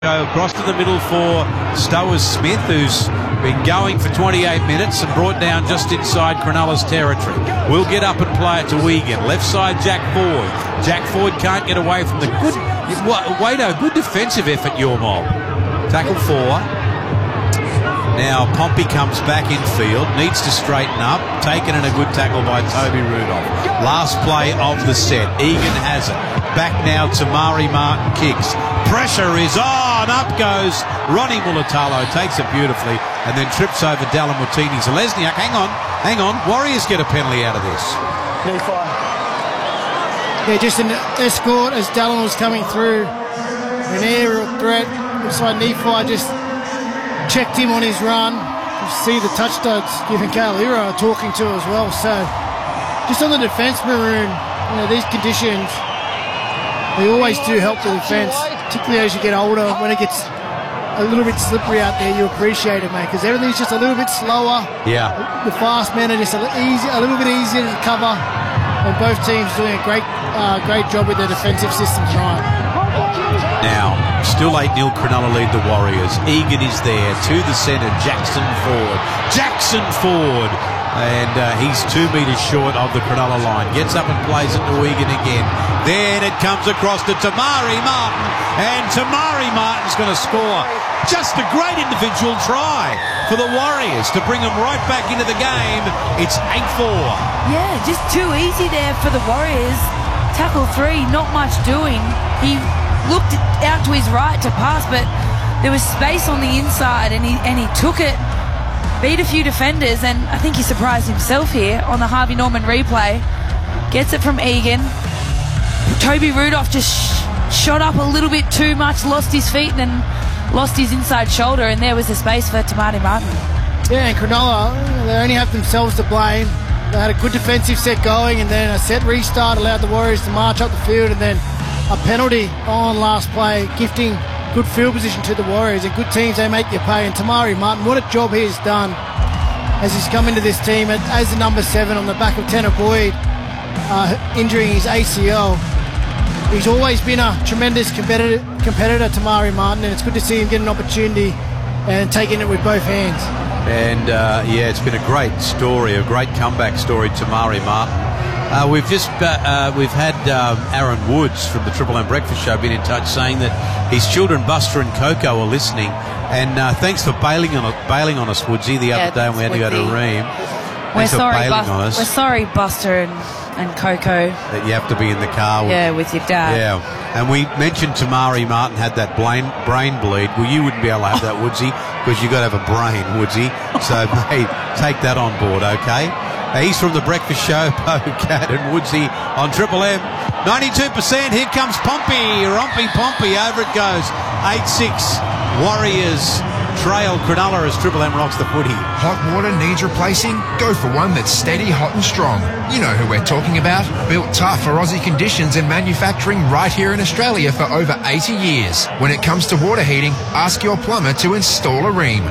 Go across to the middle for Stowers Smith, who's been going for 28 minutes and brought down just inside Cronulla's territory. Will get up and play it to Egan. Left side, Jack Ford. Jack Ford can't get away from the good... Wado, good defensive effort, your mob. Tackle 4. Now Pompey comes back in field, needs to straighten up. Taken in a good tackle by Toby Rudolph. Last play of the set. Egan has it. Back now to Mari Martin kicks. Pressure is on. Up goes Ronnie Mulatalo. Takes it beautifully and then trips over Dallin Watini. Zelezniak, hang on. Warriors get a penalty out of this. Yeah, just an escort as Dallin was coming through. An aerial threat. Looks like Nephi just checked him on his run. You see the touch studs giving Kale Hero a talking to as well. So just on the defence, Maroon, these conditions, they always do help the defence, particularly as you get older. When it gets a little bit slippery out there, you appreciate it, mate, because everything's just a little bit slower. Yeah. The fast men are just a little bit easier to cover, and both teams doing a great job with their defensive system tonight. Now, still 8-0 Cronulla lead the Warriors. Egan is there to the centre, Jackson Ford. And he's 2 metres short of the Cronulla line. Gets up and plays it to Egan again. Then it comes across to Tamari Martin. And Tamari Martin's going to score. Just a great individual try for the Warriors to bring them right back into the game. It's 8-4. Yeah, just too easy there for the Warriors. Tackle 3, not much doing. He looked out to his right to pass, but there was space on the inside, and he took it. Beat a few defenders, and I think he surprised himself here on the Harvey Norman replay. Gets it from Egan. Toby Rudolph just shot up a little bit too much, lost his feet, and then lost his inside shoulder, and there was the space for Tamari Martin. Yeah, and Cronulla, they only have themselves to blame. They had a good defensive set going, and then a set restart allowed the Warriors to march up the field, and then a penalty on last play, gifting good field position to the Warriors. And good teams, they make you pay. And Tamari Martin, what a job he has done as he's come into this team as the number 7 on the back of Tanner Boyd, injuring his ACL. He's always been a tremendous competitor, Tamari Martin, and it's good to see him get an opportunity and taking it with both hands. And it's been a great story, a great comeback story, Tamari Martin. We've had Aaron Woods from the Triple M Breakfast Show been in touch saying that his children Buster and Coco are listening, and thanks for bailing on us, Woodsy, the other day when we had to go to Ream. We're sorry, Buster and Coco. That you have to be in the car with your dad. Yeah, and we mentioned Tamari Martin had that brain bleed. Well, you wouldn't be able to have that, Woodsy, because you've got to have a brain, Woodsy. So, mate, take that on board, okay? He's from the Breakfast Show, Pocat and Woodsy on Triple M. 92%, here comes Pompey. Pompey, over it goes. 8-6, Warriors trail Cronulla as Triple M rocks the footy. Hot water needs replacing? Go for one that's steady, hot and strong. You know who we're talking about. Built tough for Aussie conditions and manufacturing right here in Australia for over 80 years. When it comes to water heating, ask your plumber to install a Ream.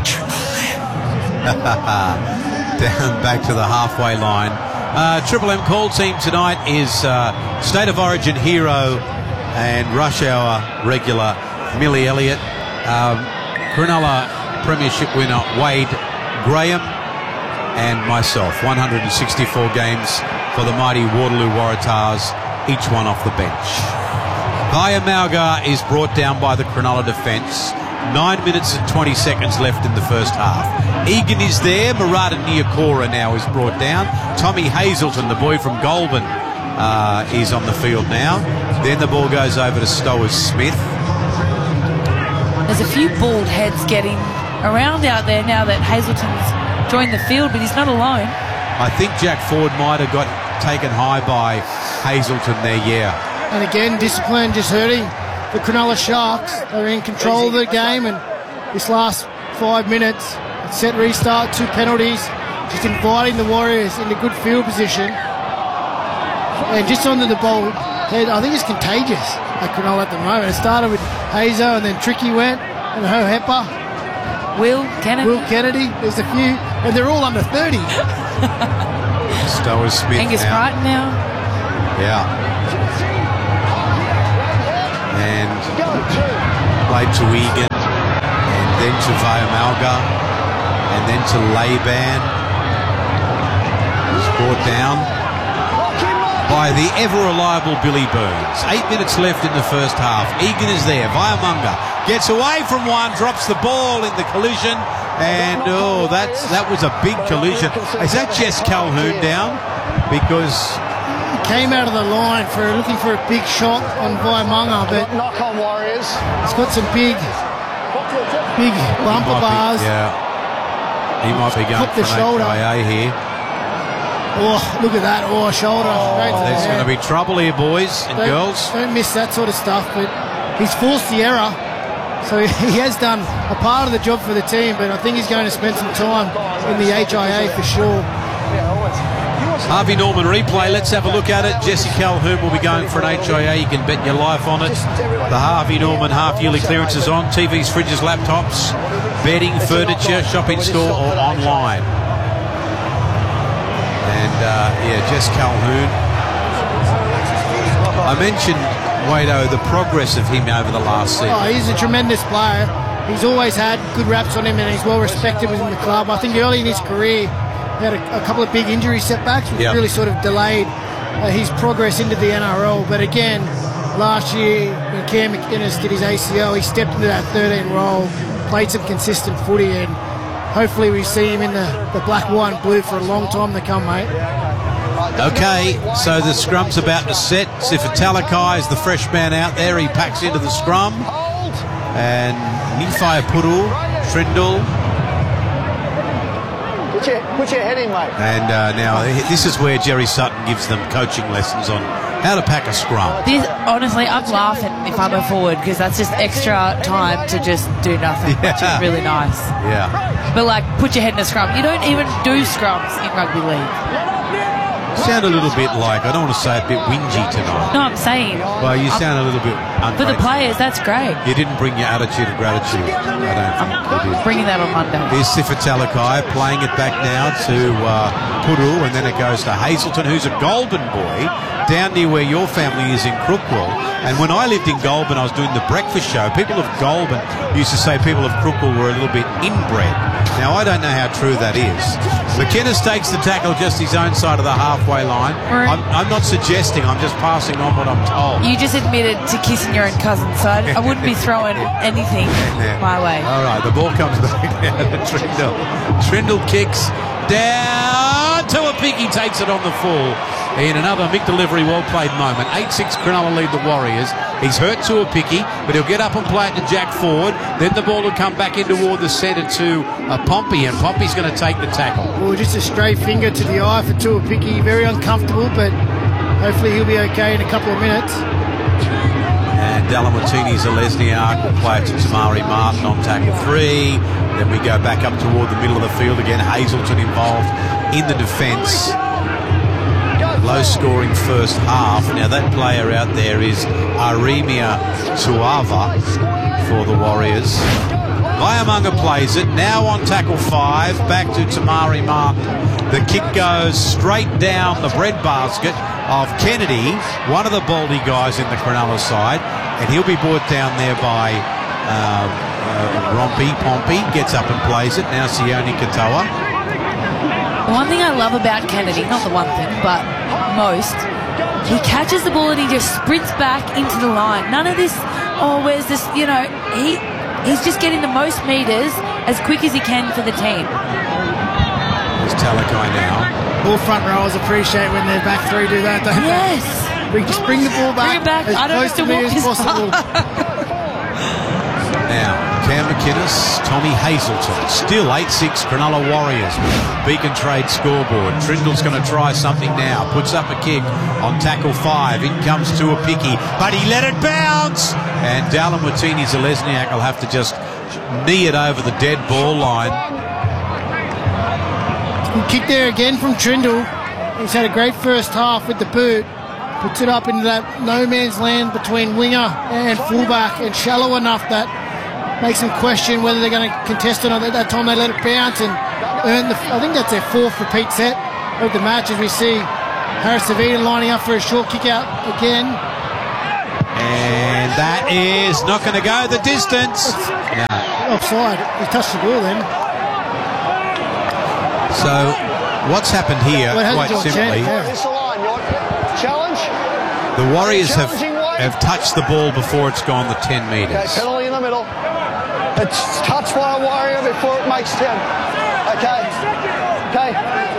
Down back to the halfway line. Triple M call team tonight is State of Origin hero and Rush Hour regular Millie Elliott, Cronulla Premiership winner Wade Graham, and myself. 164 games for the mighty Waterloo Waratahs, each one off the bench. Vaya Malgar is brought down by the Cronulla defence. 9 minutes and 20 seconds left in the first half. Egan is there. Murata Niokora now is brought down. Tommy Hazelton, the boy from Goulburn, is on the field now. Then the ball goes over to Stowers Smith. There's a few bald heads getting around out there now that Hazelton's joined the field, but he's not alone. I think Jack Ford might have got taken high by Hazelton there, yeah. And again, discipline just hurting the Cronulla Sharks. They're in control of the game, and this last 5 minutes, set restart, 2 penalties, just inviting the Warriors into good field position. And just onto the ball head, I think it's contagious at Cronulla at the moment. It started with Hazo, and then Tricky went, and Hohepa. Will Kennedy. There's a few, and they're all under 30. Stowers Smith Angus Crichton now. Yeah. And Played to Egan, and then to Vaiamalga, and then to Laban. He's brought down by the ever-reliable Billy Burns. 8 minutes left in the first half. Egan is there. Vaiamalga gets away from one, drops the ball in the collision, and that was a big collision. Is that Jess Calhoun down? Because came out of the line looking for a big shot on Vaiamalga, but knock on Warriors. He's got some big bumper bars. He might be going for an HIA here. Oh, look at that. Oh, shoulder. There's going to be trouble here, boys and girls. Don't miss that sort of stuff, but he's forced the error. So he has done a part of the job for the team, but I think he's going to spend some time in the HIA for sure. Harvey Norman replay. Let's have a look at it. Jesse Calhoun will be going for an HIA. You can bet your life on it. The Harvey Norman half-yearly clearance is on. TVs, fridges, laptops, bedding, furniture, shopping store or online. And, Jess Calhoun. I mentioned, Wado, the progress of him over the last season. Oh, he's a tremendous player. He's always had good raps on him and he's well respected within the club. I think early in his career, he had a couple of big injury setbacks, which really sort of delayed his progress into the NRL. But again, last year when Cam McInnes did his ACL, he stepped into that 13 role, played some consistent footy, and hopefully we see him in the black, white and blue for a long time to come, mate. Okay, so the scrum's about to set. Sifatalakai is the fresh man out there. He packs into the scrum. And Nifai Puru, Trindle. Put your head in, mate. And now this is where Jerry Sutton gives them coaching lessons on how to pack a scrum. Honestly, I'm laughing if I'm a forward because that's just extra time to just do nothing, which is really nice. Yeah. But, put your head in a scrum. You don't even do scrums in rugby league. Sound a little bit like, I don't want to say a bit whingy tonight. No, I'm saying. Well, you sound a little bit ungrateful. For the players, that's great. You didn't bring your attitude of gratitude. I don't think you did. Bringing that on Monday. Here's Sifatalakai playing it back now to Puru, and then it goes to Hazelton, who's a Goulburn boy, down near where your family is in Crookwell. And when I lived in Goulburn, I was doing the breakfast show. People of Goulburn used to say people of Crookwell were a little bit inbred. Now, I don't know how true that is. McInnes takes the tackle just his own side of the halfway line. I'm not suggesting, I'm just passing on what I'm told. You just admitted to kissing your own cousin, so I wouldn't be throwing anything my way. All right, the ball comes back down to Trindle. Trindle kicks down to a pick. He takes it on the full. In another Mick Delivery well-played moment. 8-6 Cronulla lead the Warriors. He's hurt to a picky, but he'll get up and play it to Jack Ford. Then the ball will come back in toward the centre to Pompey, and Pompey's going to take the tackle. Well, just a straight finger to the eye for Tua Picky. Very uncomfortable, but hopefully he'll be okay in a couple of minutes. And Dalamatini Zalesniak will play it to Tamari Martin on tackle 3. Then we go back up toward the middle of the field again. Hazelton involved in the defence. Low-scoring first half. Now that player out there is Aremia Tuava for the Warriors. Vaiamalga plays it. Now on tackle 5. Back to Tamari Martin. The kick goes straight down the breadbasket of Kennedy, one of the Baldy guys in the Cronulla side, and he'll be brought down there by Pompey. Gets up and plays it. Now Sione Katoa. The one thing I love about Kennedy, not the one thing, but most, he catches the ball and he just sprints back into the line. None of this, where's this, he's just getting the most metres as quick as he can for the team. There's Talakai now. All front rowers appreciate when their back three do that, don't they? Yes. We just bring the ball back, as close to me as possible. Now, Cam McInnes, Tommy Hazelton. Still 8-6 Cronulla Warriors. Beacon Trade scoreboard. Trindle's going to try something now. Puts up a kick on tackle 5. In comes to a picky, but he let it bounce. And Dallin Watini Zalesniak will have to just knee it over the dead ball line. Good kick there again from Trindle. He's had a great first half with the boot. Puts it up into that no man's land between winger and fullback, and shallow enough that makes them question whether they're going to contest it or not. At that time they let it bounce and earn I think that's their 4th repeat set of the match, as we see Harris Savita lining up for a short kick out again. And that is not going to go the distance. No. Offside. He touched the ball then. So what's happened here, Well, quite simply, It's the line. Challenge. the Warriors have touched the ball before it's gone the 10 Okay, metres. penalty in the middle. It's touched by a Warrior before it makes 10. Okay. Okay.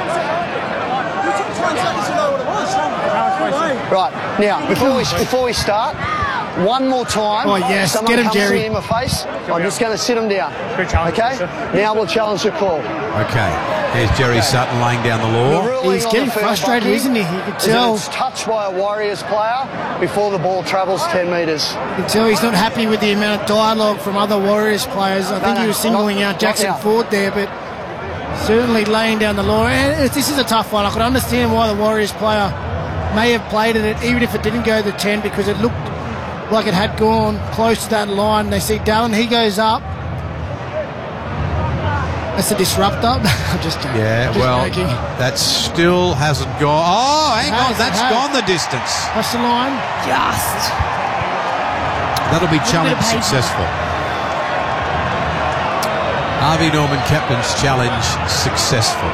Right, now, before we start, one more time. Oh, yes. Someone Get him, comes Jerry. to me in my face. I'm just going to sit him down. Okay? Now we'll challenge the call. Okay, here's Jerry Sutton laying down the The law. ruling He's on getting the first frustrated, bucking isn't he? You can is that tell. it's touched by a Warriors player before the ball travels 10 metres. You can tell he's not happy with the amount of dialogue from other Warriors players. I think he was singling out Jackson now. Ford there, but certainly laying down the law. And this is a tough one. I could understand why the Warriors player may have played at it, even if it didn't go the 10, because it looked like it had gone close to that line. They see Dallin, he goes up. That's a disruptor. I'm just joking. Yeah, Just well, joking. that still hasn't gone. Oh, hang on, Has, that's it has. gone the distance. That's the line. Just. That'll be challenge bit of pace. successful. Harvey Norman captain's challenge successful.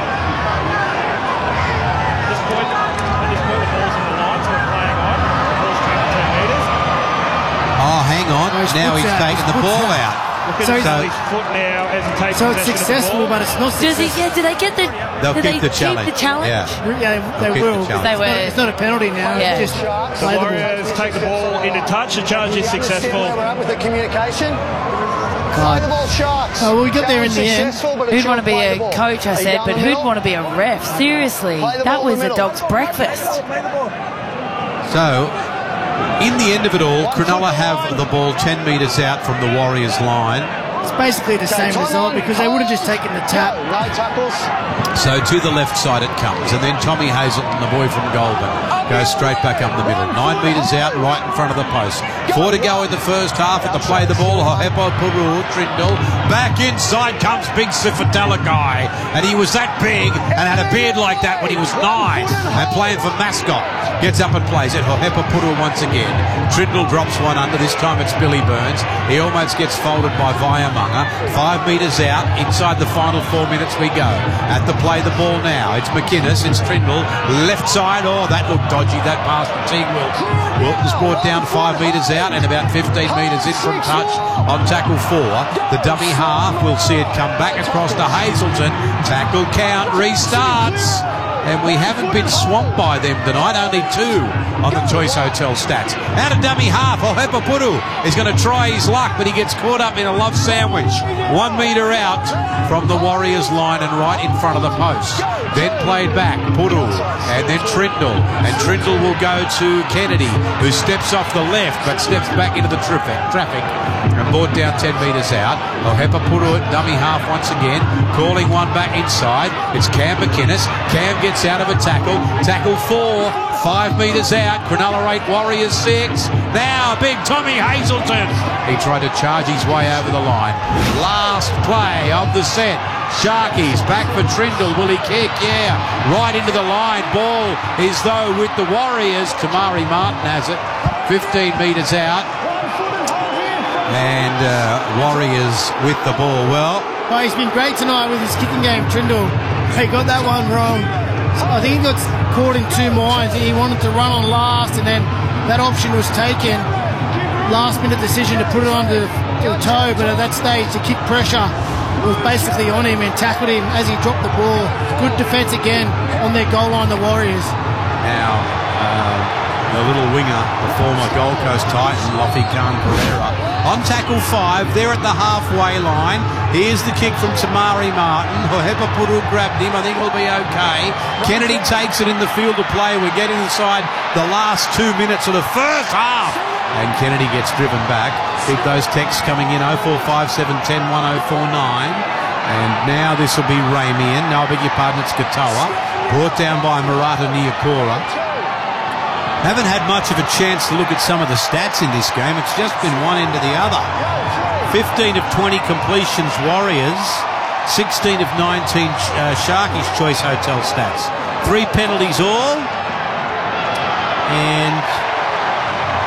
At this point, the ball's in the line, so we're playing on. The ball's tracked 10 metres. Oh, hang on. No, his Now foot's he's out, taken his the foot's ball out. out. Look So at he's- his foot now as he takes So it's possession of the successful, ball. but it's not Does he successful. get? Did they get the? They'll did keep they the challenge. Keep the challenge? Yeah. Yeah, They'll they keep the will. challenge. They were. It's not a penalty now. Yeah. It's just The play the ball. Warriors take the ball into touch. The challenge is You understand successful. where we're at with the communication? Play the ball, Sharks. Oh, well, we got there in the end. Successful, but it Who'd want to shouldn't be play a the ball. coach, I Are you said, down but the who'd middle? want to be a ref? Seriously, Play the that ball in was the a middle. dog's breakfast. So, in the end of it all, Cronulla have the ball 10 metres out from the Warriors' line. It's basically the same result because they would have just taken the tap. No tackles. So to the left side it comes, and then Tommy Hazelton, the boy from Goulburn, goes straight back up the middle. 9 metres out, right in front of the post. 4 to go in the first half at the play the ball. Hohepo Puru Trindle. Back inside comes Big Sifatalakai, and he was that big and had a beard like that when he was 9 and playing for Mascot. Gets up and plays it. Hohepo Puru once again. Trindle drops one under. This time it's Billy Burns. He almost gets folded by Vaiamaga. 5 metres out. Inside the final 4 minutes we go. At the play the ball now. It's McInnes. It's Trindle. Left side. Oh, that looked dodgy. That pass to Teague Wilton. Wilton's brought down 5 metres out and about 15 metres in from touch on tackle 4. The dummy half. We'll see it come back across to Hazelton. Tackle count restarts. And we haven't been swamped by them tonight, only 2 on the Choice Hotel stats. Out of dummy half, Hohepo Puru is going to try his luck, but he gets caught up in a love sandwich. 1 metre out from the Warriors line and right in front of the post. Then played back, Puru, and then Trindle. And Trindle will go to Kennedy, who steps off the left, but steps back into the traffic and brought down 10 metres out. Hohepo Puru at dummy half once again, calling one back inside. It's Cam McInnes. Cam gets out of a tackle. Tackle 4, 5 metres out. Cronulla 8, Warriors 6. Now big Tommy Hazelton. He tried to charge his way over the line. Last play of the set. Sharkies back for Trindle. Will he kick? Yeah. Right into the line. Ball is though with the Warriors. Tamari Martin has it. 15 metres out. And Warriors with the ball. Well, Oh, he's been great tonight with his kicking game, Trindle. He got that one wrong. I think he got caught in 2 minds. He wanted to run on last, and then that option was taken. Last minute decision to put it on the toe, but at that stage the kick pressure was basically on him and tackled him as he dropped the ball. Good defence again on their goal line, the Warriors. now the little winger, the former Gold Coast Titan, Lofi Khan Pereira, on tackle 5, they're at the halfway line. Here's the kick from Tamari Martin. Hohepo Puru grabbed him. I think it'll be okay. Kennedy takes it in the field of play. We're getting inside the last 2 minutes of the first half. And Kennedy gets driven back. Keep those texts coming in, 0457 10 1049. And now this will be Ramian. No, I beg your pardon, it's Katoa. Brought down by Murata Niokora. Haven't had much of a chance to look at some of the stats in this game. It's just been one end to the other. 15 of 20 completions Warriors, 16 of 19 Sharkies Choice Hotel stats. 3 penalties all, and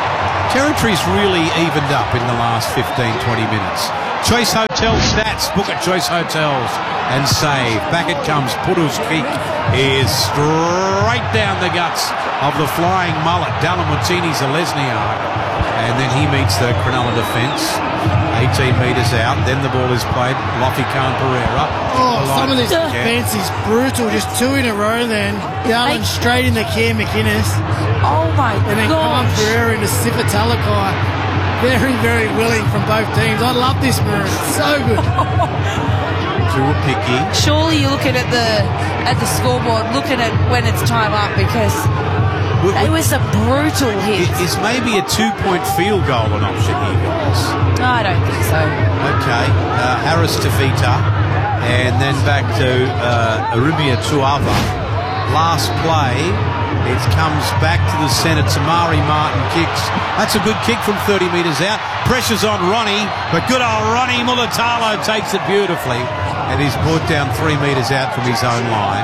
Territory's really evened up in the last 15-20 minutes. Choice Hotel stats. Book at Choice Hotels and save. Back it comes. Puru's kick is straight down the guts of the flying mullet. Dallin Watini's a Lesniak. And then he meets the Cronulla defence. 18 metres out. Then the ball is played. Lofi Khan Pereira. Oh, some of this defence is brutal. Just two in a row then. Dallin straight into Cam McInnes. Oh, my God. And then Khan Pereira into Sifa Talakai. Very, very willing from both teams. I love this Maroon. It's so good. Two are picky. Surely you're looking at the scoreboard, looking at when it's time up, because they were some brutal hits. Is maybe a 2-point field goal an option here, guys? No, I don't think so. Okay. Harris Tavita. And then back to Arumia Tuava. Last play. It comes back to the centre. Tamari Martin kicks. That's a good kick from 30 metres out. Pressure's on Ronnie, but good old Ronnie Mulatalo takes it beautifully. And he's brought down 3 metres out from his own line.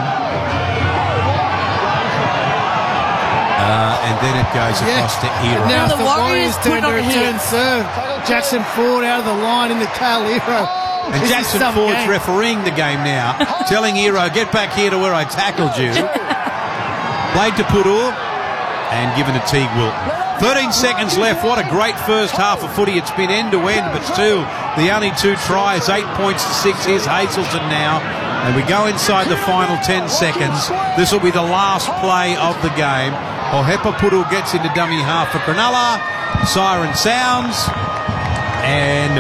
And then it goes across to Hero. And now the the Warriors turn to return here. serve. Jackson Ford out of the line in the Cal Hero. And Jackson Ford's refereeing the game now, telling Hero, get back here to where I tackled you. Played to Puru and given to Teague Wilton. 13 seconds left. What a great first half of footy. It's been end to end, but still the only 2 tries, 8 points to 6. Here's Hazelton now. And we go inside the final 10 seconds. This will be the last play of the game. Ohepa Puru gets into dummy half for Cronulla. Siren sounds. And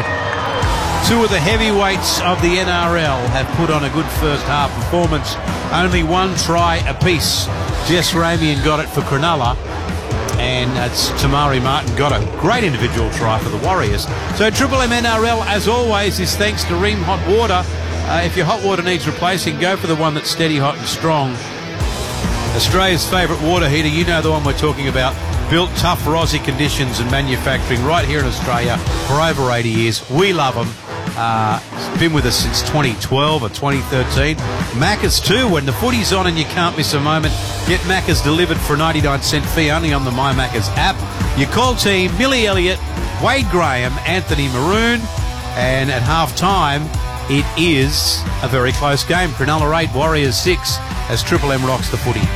2 of the heavyweights of the NRL have put on a good first half performance. Only 1 try apiece. Jess Ramian got it for Cronulla, and it's Tamari Martin got a great individual try for the Warriors. So Triple M NRL, as always, is thanks to Ream Hot Water. If your hot water needs replacing, go for the one that's steady, hot and strong. Australia's favourite water heater, you know the one we're talking about. Built tough for Aussie conditions and manufacturing right here in Australia for over 80 years. We love them. It's been with us since 2012 or 2013. Macca's too. When the footy's on and you can't miss a moment, get Macca's delivered for a 99-cent fee only on the My Macca's app. Your call team, Millie Elliott, Wade Graham, Anthony Maroon. And at half-time, it is a very close game. Cronulla 8, Warriors 6 as Triple M rocks the footy.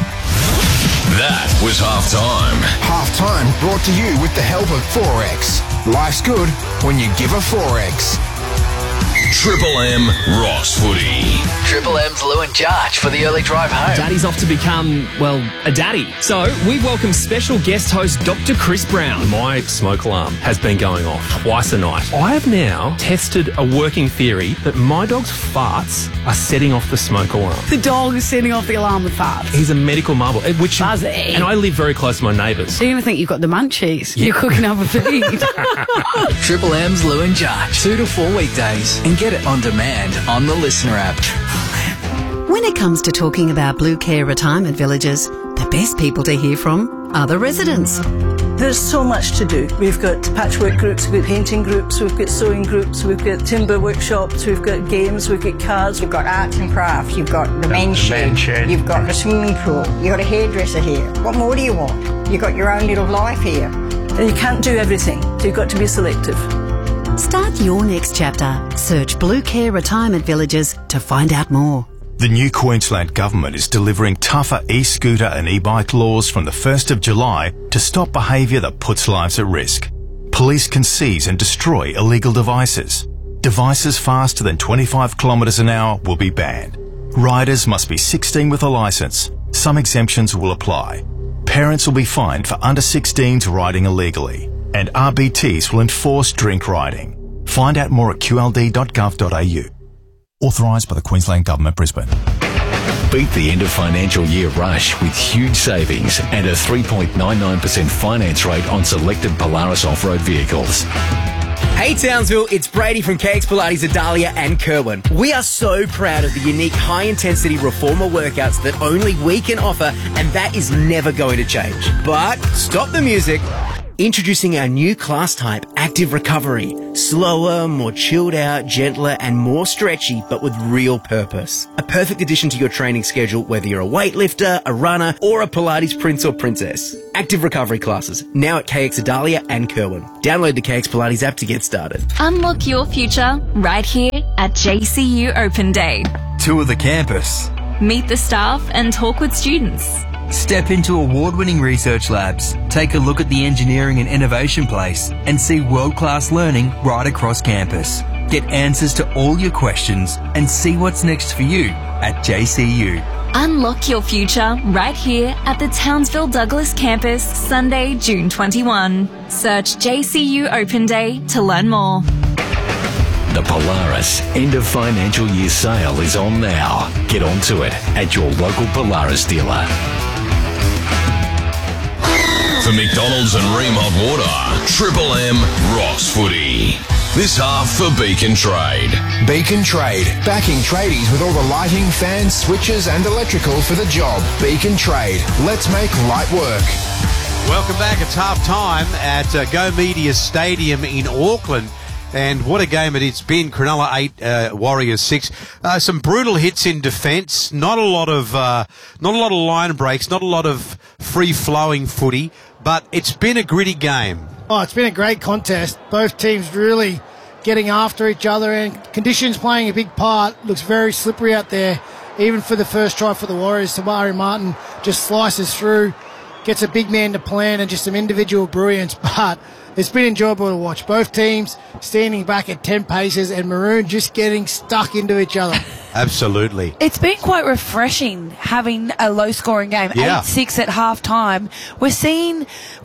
That was halftime. Halftime brought to you with the help of Forex. Life's good when you give a Forex. Triple M rocks footy. Triple M's Lou and Jarch for the early drive home. Daddy's off to become, well, a daddy. So we welcome special guest host Dr. Chris Brown. My smoke alarm has been going off twice a night. I have now tested a working theory that my dog's farts are setting off the smoke alarm. The dog is setting off the alarm with farts. He's a medical marvel. Fuzzy. And I live very close to my neighbours. So you're going to think you've got the munchies. Yeah. You're cooking up a feed. Triple M's Lou and Jarch. 2 to 4 weekdays. And get it on demand on the Listener app. When it comes to talking about Blue Care Retirement Villages, the best people to hear from are the residents. There's so much to do. We've got patchwork groups, we've got painting groups, we've got sewing groups, we've got timber workshops, we've got games, we've got cards. You've got arts and crafts, you've got the men's shed, you've got the swimming pool, you've got a hairdresser here. What more do you want? You've got your own little life here. And you can't do everything, so you've got to be selective. Start your next chapter. Search Blue Care Retirement Villages to find out more. The new Queensland Government is delivering tougher e-scooter and e-bike laws from the 1st of July to stop behaviour that puts lives at risk. Police can seize and destroy illegal devices. Devices faster than 25 kilometres an hour will be banned. Riders must be 16 with a licence. Some exemptions will apply. Parents will be fined for under 16s riding illegally. And RBTs will enforce drink riding. Find out more at qld.gov.au. Authorised by the Queensland Government, Brisbane. Beat the end of financial year rush with huge savings and a 3.99% finance rate on selected Polaris off-road vehicles. Hey Townsville, it's Brady from KX Pilates Adalia and Kerwin. We are so proud of the unique high-intensity reformer workouts that only we can offer, and that is never going to change. But stop the music. Introducing our new class type, Active Recovery. Slower, more chilled out, gentler and more stretchy, but with real purpose. A perfect addition to your training schedule, whether you're a weightlifter, a runner, or a Pilates prince or princess. Active Recovery classes, now at KX Adalia and Kerwin. Download the KX Pilates app to get started. Unlock your future right here at JCU Open Day. Tour the campus. Meet the staff and talk with students. Step into award-winning research labs, take a look at the engineering and innovation place, and see world-class learning right across campus. Get answers to all your questions and see what's next for you at JCU. Unlock your future right here at the Townsville Douglas campus, Sunday, June 21. Search JCU Open Day to learn more. The Polaris end of financial year sale is on now. Get onto it at your local Polaris dealer. For McDonald's and Remod Water, Triple M rocks footy. This half for Beacon Trade. Beacon Trade, backing tradies with all the lighting, fans, switches and electrical for the job. Beacon Trade, let's make light work. Welcome back. It's half time at Go Media Stadium in Auckland. And what a game it's been. Cronulla 8, Warriors 6. Some brutal hits in defence. Not a lot of line breaks. Not a lot of free-flowing footy. But it's been a gritty game. Oh, it's been a great contest. Both teams really getting after each other, and conditions playing a big part. Looks very slippery out there. Even for the first try for the Warriors, Tamari Martin just slices through, gets a big man to plan, and just some individual brilliance. But it's been enjoyable to watch. Both teams standing back at 10 paces and Maroon just getting stuck into each other. Absolutely. It's been quite refreshing having a low-scoring game. Yeah. 8-6 at half-time. We're seeing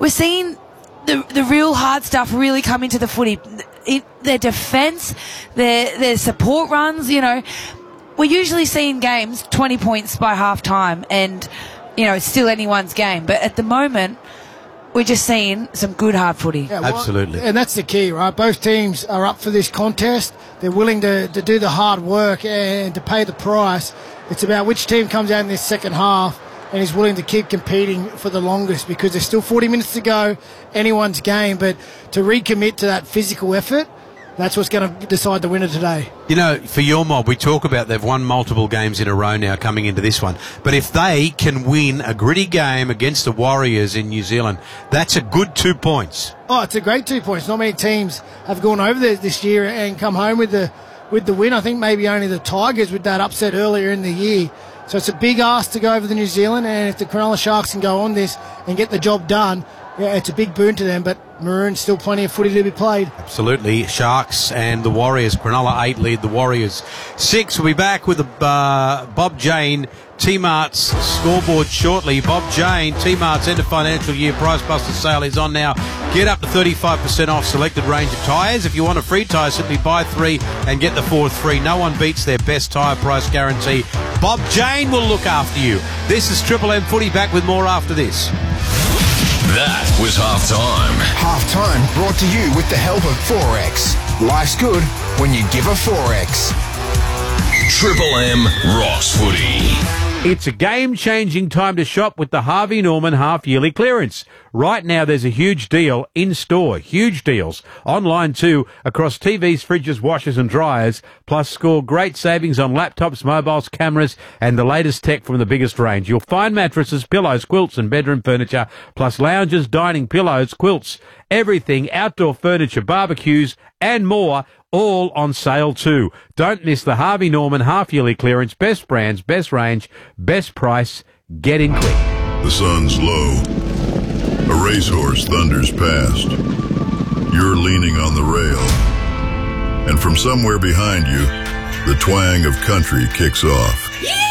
the real hard stuff really come into the footy. Their defence, their support runs, you know. We're usually seeing games 20 points by half-time and, you know, it's still anyone's game. But at the moment, we're just seeing some good hard footy. Yeah, absolutely. And that's the key, right? Both teams are up for this contest. They're willing to do the hard work and to pay the price. It's about which team comes out in this second half and is willing to keep competing for the longest, because there's still 40 minutes to go, anyone's game. But to recommit to that physical effort, that's what's going to decide the winner today. You know, for your mob, we talk about they've won multiple games in a row now coming into this one. But if they can win a gritty game against the Warriors in New Zealand, that's a good 2 points. Oh, it's a great 2 points. Not many teams have gone over there this year and come home with the win. I think maybe only the Tigers with that upset earlier in the year. So it's a big ask to go over to New Zealand, and if the Cronulla Sharks can go on this and get the job done, yeah, it's a big boon to them. But Maroon's still plenty of footy to be played. Absolutely. Sharks and the Warriors. Cronulla 8 lead the Warriors 6. We'll be back with Bob Jane T-Mart's scoreboard shortly. Bob Jane, T-Mart's end of financial year price buster sale is on now. Get up to 35% off selected range of tyres. If you want a free tyre, simply buy 3 and get the 4th free. No one beats their best tyre price guarantee. Bob Jane will look after you. This is Triple M Footy, back with more after this. That was half-time. Half-time brought to you with the help of Forex. Life's good when you give a Forex. Triple M rocks footy. It's a game-changing time to shop with the Harvey Norman half-yearly clearance. Right now, there's a huge deal in-store, huge deals. Online, too, across TVs, fridges, washers and dryers. Plus, score great savings on laptops, mobiles, cameras and the latest tech from the biggest range. You'll find mattresses, pillows, quilts and bedroom furniture, plus lounges, dining, pillows, quilts, everything, outdoor furniture, barbecues and more, all on sale too. Don't miss the Harvey Norman half-yearly clearance. Best brands, best range, best price. Get in quick. The sun's low. A racehorse thunders past. You're leaning on the rail. And from somewhere behind you, the twang of country kicks off.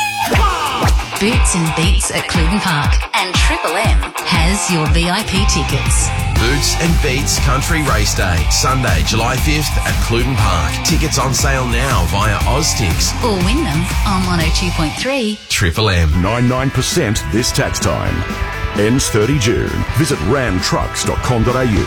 Boots and Beats at Cluden Park. And Triple M has your VIP tickets. Boots and Beats Country Race Day, Sunday, July 5th at Cluden Park. Tickets on sale now via Oztix. Or win them on 102.3 Triple M. 99% this tax time. Ends 30 June. Visit ramtrucks.com.au.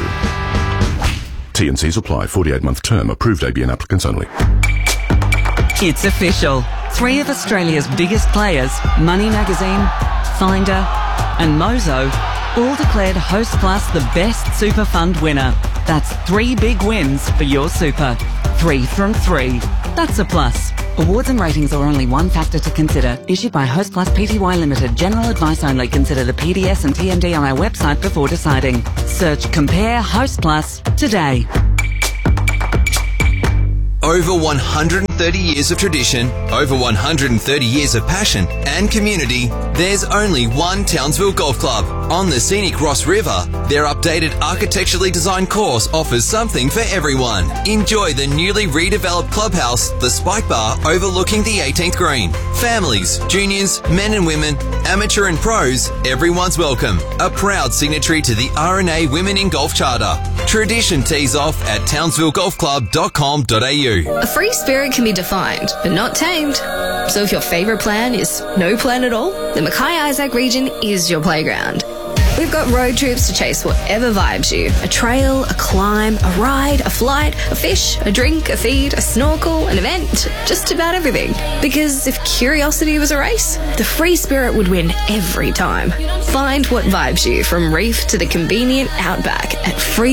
T&Cs apply. 48-month term. Approved ABN applicants only. It's official. 3 of Australia's biggest players, Money Magazine, Finder and Mozo, all declared Host Plus the best Super Fund winner. That's 3 big wins for your super. 3 from 3. That's a plus. Awards and ratings are only one factor to consider. Issued by Host Plus Pty Limited. General advice only. Consider the PDS and TMD on our website before deciding. Search Compare Host Plus today. Over 130 years of tradition, over 130 years of passion and community, there's only one Townsville Golf Club. On the scenic Ross River, their updated architecturally designed course offers something for everyone. Enjoy the newly redeveloped clubhouse, the Spike Bar overlooking the 18th green. Families, juniors, men and women, amateur and pros, everyone's welcome. A proud signatory to the RNA Women in Golf Charter. Tradition tees off at townsvillegolfclub.com.au. A free spirit can be defined, but not tamed. So if your favourite plan is no plan at all, the Mackay-Isaac region is your playground. We've got road trips to chase whatever vibes you. A trail, a climb, a ride, a flight, a fish, a drink, a feed, a snorkel, an event, just about everything. Because if curiosity was a race, the free spirit would win every time. Find what vibes you from reef to the convenient outback at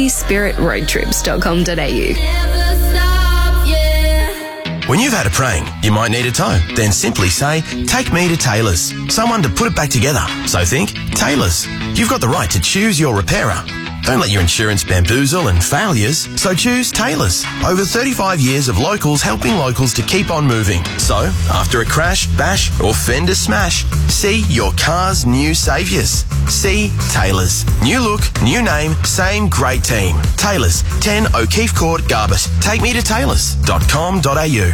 freespiritroadtrips.com.au. When you've had a prank, you might need a tow. Then simply say, take me to Taylor's. Someone to put it back together. So think, Taylor's. You've got the right to choose your repairer. Don't let your insurance bamboozle and failures, so choose Taylor's. Over 35 years of locals helping locals to keep on moving. So, after a crash, bash or fender smash, see your car's new saviours. See Taylor's. New look, new name, same great team. Taylor's, 10 O'Keefe Court, Garbus. Take me to taylors.com.au.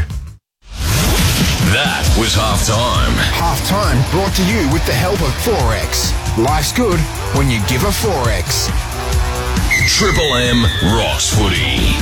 That was halftime. Halftime brought to you with the help of Forex. Life's good when you give a Forex. Triple M Rocks Footy.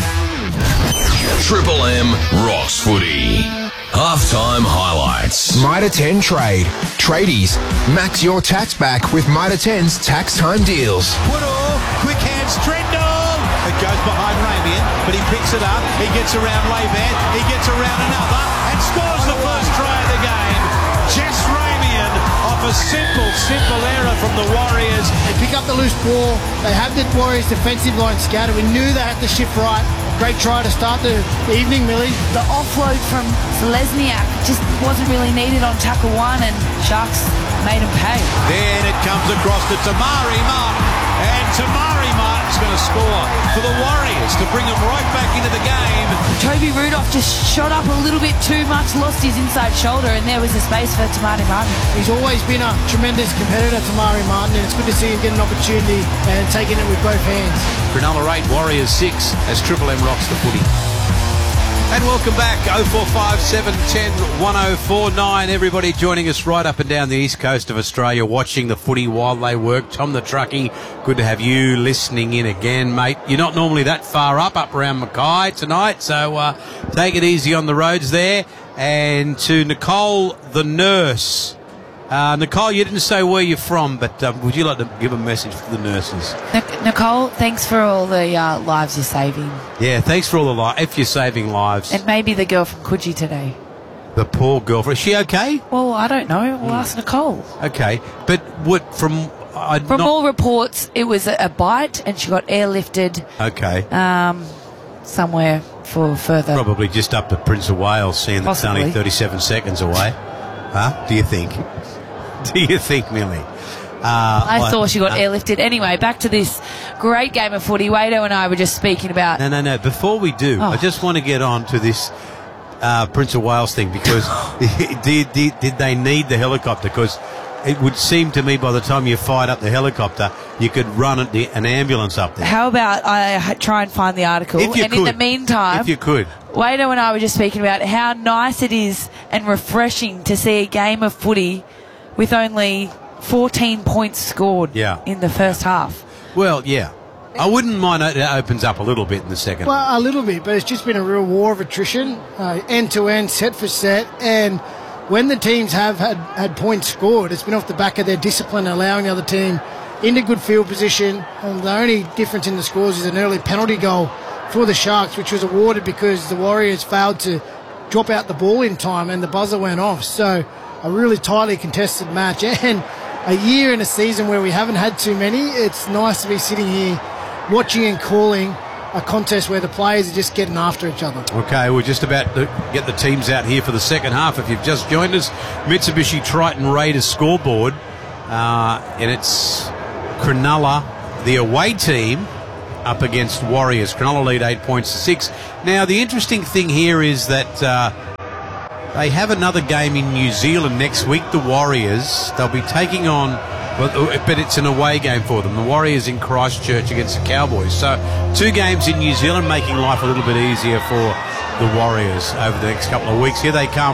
Triple M Rocks Footy. Halftime highlights. Mitre 10 Trade. Tradies, max your tax back with Mitre 10's tax time deals. Woodall, quick hands, Trendall. It goes behind Ramian, but he picks it up. He gets around Layvan. He gets around another and scores the first try of the game. Jess Ramian off a simple error from the Warriors. They pick up the loose ball. They have the Warriors defensive line scattered. We knew they had to shift right. Great try to start the evening, Millie. The offload from Selesniak just wasn't really needed on tackle one, and Sharks made him pay. Then it comes across to Tamari Martin, and Tamari Martin's going to score for the Warriors to bring them right back into the game. Toby Rudolph just shot up a little bit too much, lost his inside shoulder, and there was the space for Tamari Martin. He's always been a tremendous competitor, Tamari Martin, and it's good to see him get an opportunity and taking it with both hands. Cronulla 8, Warriors 6 as Triple M rocks the footy. And welcome back, 0457 10 1049. Everybody joining us right up and down the east coast of Australia, watching the footy while they work. Tom the Truckie, good to have you listening in again, mate. You're not normally that far up around Mackay tonight, so take it easy on the roads there. And to Nicole the nurse. Nicole, you didn't say where you're from, but would you like to give a message to the nurses? Nicole, thanks for all the lives you're saving. Yeah, thanks for all the lives. If you're saving lives. And maybe the girl from Coogee today. The poor girlfriend. Is she okay? Well, I don't know. We'll ask Nicole. Okay. But what from all reports, it was a bite and she got airlifted. Okay. Somewhere for further. Probably just up to Prince of Wales, seeing that it's only 37 seconds away. Huh? Do you think? Do you think, Millie? I thought she got airlifted. Anyway, back to this great game of footy. Wado and I were just speaking about... No. Before we do, I just want to get on to this Prince of Wales thing, because did they need the helicopter? Because it would seem to me by the time you fired up the helicopter, you could run an ambulance up there. How about I try and find the article? If you could. In the meantime... If you could. Wado and I were just speaking about how nice it is and refreshing to see a game of footy with only 14 points scored in the first half. Well, yeah. I wouldn't mind it opens up a little bit in the second. Well, a little bit, but it's just been a real war of attrition, end-to-end, set for set, and when the teams have had points scored, it's been off the back of their discipline, allowing the other team into good field position, and the only difference in the scores is an early penalty goal for the Sharks, which was awarded because the Warriors failed to drop out the ball in time and the buzzer went off. So a really tightly contested match, and a year and a season where we haven't had too many. It's nice to be sitting here watching and calling a contest where the players are just getting after each other. Okay, we're just about to get the teams out here for the second half. If you've just joined us, Mitsubishi Triton Raiders scoreboard, and it's Cronulla, the away team, up against Warriors. Cronulla lead 8 points to 6. Now, the interesting thing here is that they have another game in New Zealand next week, the Warriors. They'll be taking on, but it's an away game for them. The Warriors in Christchurch against the Cowboys. So 2 games in New Zealand, making life a little bit easier for the Warriors over the next couple of weeks. Here they come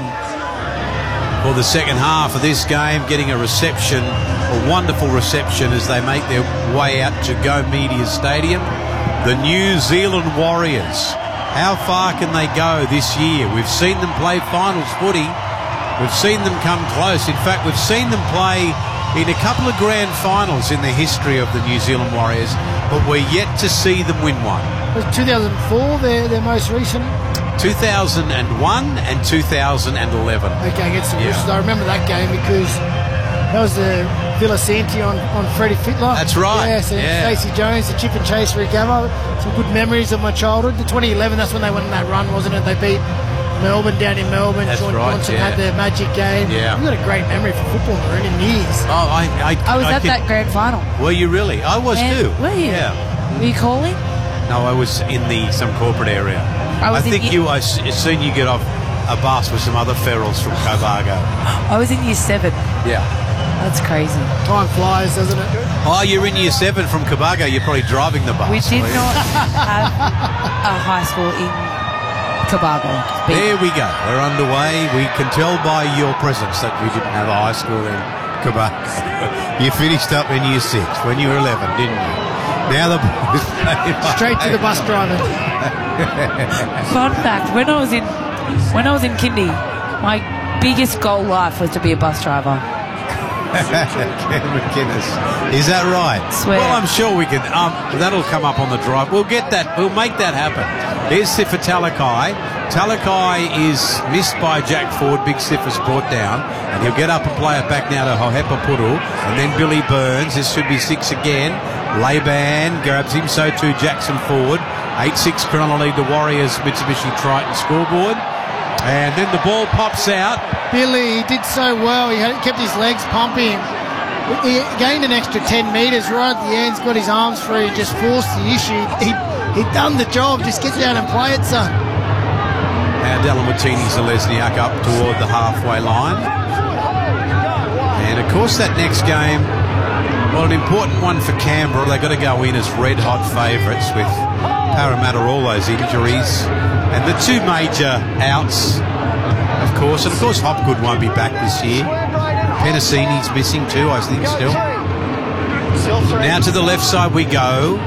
for the second half of this game, getting a reception, a wonderful reception as they make their way out to Go Media Stadium. The New Zealand Warriors. How far can they go this year? We've seen them play finals footy. We've seen them come close. In fact, we've seen them play in a couple of grand finals in the history of the New Zealand Warriors, but we're yet to see them win one. Was 2004 their most recent? 2001 and 2011. Okay, against the Roosters. I remember that game because that was the Villasanti on Freddie Fittler. That's right. Yeah, so Stacey Jones, the chip and chase for Gavo. Some good memories of my childhood. The 2011, that's when they went on that run, wasn't it? They beat Melbourne down in Melbourne. That's John right, Johnson had the magic game. Yeah. You've got a great memory for football, Maroon, in years. Oh, I was at that grand final. Were you really? I was too. Were you? Yeah. Were you calling? No, I was in some corporate area. I think I seen you get off a bus with some other ferals from Cobargo. I was in year 7. Yeah. That's crazy. Time flies, doesn't it? Oh, you're in year 7 from Cobargo. You're probably driving the bus. We did not have a high school in Cobargo. There we go. We're underway. We can tell by your presence that we didn't have a high school in Cobargo. You finished up in year 6 when you were 11, didn't you? Now the boys straight to the bus driver. Fun fact: when I was in kindy, my biggest goal in life was to be a bus driver. Ken McInnes. Is that right? Swear. Well, I'm sure we can. That'll come up on the drive. We'll get that. We'll make that happen. Here's Sifa Talakai. Talakai is missed by Jack Ford. Big Sifa's brought down. And he'll get up and play it back now to Hohepa Puru. And then Billy Burns. This should be 6 again. Laban grabs him. So too Jackson Ford. 8-6 Cronulla lead the Warriors. Mitsubishi Triton scoreboard. And then the ball pops out. Billy, he did so well. He kept his legs pumping. He gained an extra 10 metres right at the end. He's got his arms free. Just forced the issue. He'd done the job. Just get down and play it, son. Now Delamartini Zalesniak up toward the halfway line. And of course that next game, well, an important one for Canberra. They've got to go in as red-hot favourites with Parramatta, all those injuries. And the 2 major outs, of course. And of course Hopgood won't be back this year. Penasini's missing too, I think, still. Now to the left side we go.